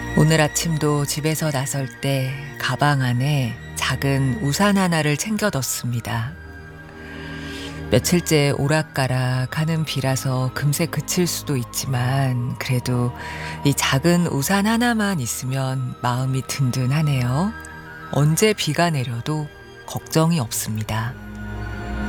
오늘 아침도 집에서 나설 때 가방 안에 작은 우산 하나를 챙겨뒀습니다. 며칠째 오락가락 하는 비라서 금세 그칠 수도 있지만 그래도 이 작은 우산 하나만 있으면 마음이 든든하네요. 언제 비가 내려도 걱정이 없습니다.